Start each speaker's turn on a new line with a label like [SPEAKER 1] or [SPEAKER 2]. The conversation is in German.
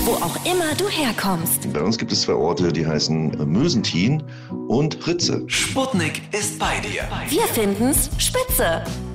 [SPEAKER 1] wo auch immer du herkommst.
[SPEAKER 2] Bei uns gibt es 2 Orte, die heißen Mösentin und Ritze.
[SPEAKER 3] Sputnik ist bei dir.
[SPEAKER 1] Wir finden's spitze.